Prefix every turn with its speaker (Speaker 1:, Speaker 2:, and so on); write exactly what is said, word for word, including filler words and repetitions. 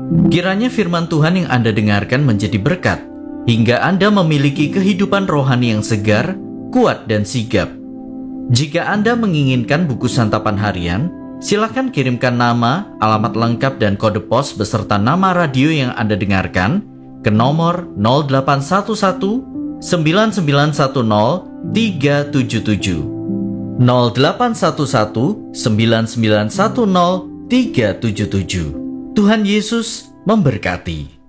Speaker 1: Kiranya firman Tuhan yang Anda dengarkan menjadi berkat, hingga Anda memiliki kehidupan rohani yang segar, kuat, dan sigap. Jika Anda menginginkan buku santapan harian, silakan kirimkan nama, alamat lengkap, dan kode pos beserta nama radio yang Anda dengarkan ke nomor nol delapan satu satu sembilan sembilan satu nol tiga tujuh tujuh nol delapan satu satu sembilan sembilan satu nol tiga tujuh tujuh. Tuhan Yesus memberkati.